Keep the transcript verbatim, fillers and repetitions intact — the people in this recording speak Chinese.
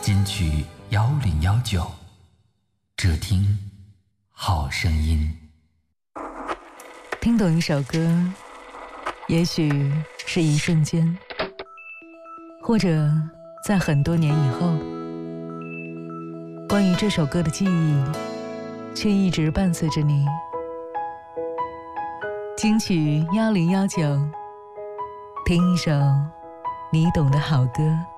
金曲幺零幺九，只听好声音。 听懂一首歌，也许是一瞬间，或者在很多年以后，关于这首歌的记忆却一直伴随着你。金曲幺零幺九，听一首你懂的好歌。